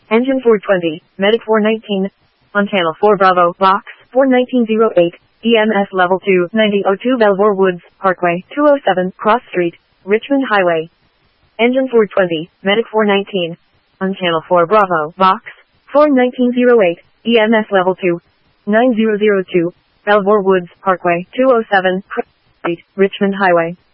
Engine 420, Medic 419, on Channel 4 Bravo, Box 41908, EMS Level 2, 9002 Belvoir Woods, Parkway, 207, Cross Street, Richmond Highway. Engine 420, Medic 419, on Channel 4 Bravo, Box 41908, EMS Level 2, 9002, Belvoir Woods, Parkway, 207, Cross Street, Richmond Highway.